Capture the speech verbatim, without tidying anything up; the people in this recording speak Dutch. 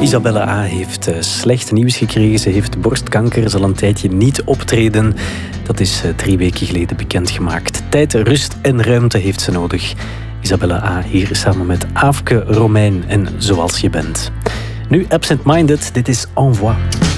Isabelle A. heeft uh, slecht nieuws gekregen. Ze heeft borstkanker, zal een tijdje niet optreden. Dat is uh, drie weken geleden bekendgemaakt. Tijd, rust en ruimte heeft ze nodig. Isabelle A. hier samen met Aafke, Romein en Zoals je bent. Nu Absent Minded, dit is Envoi.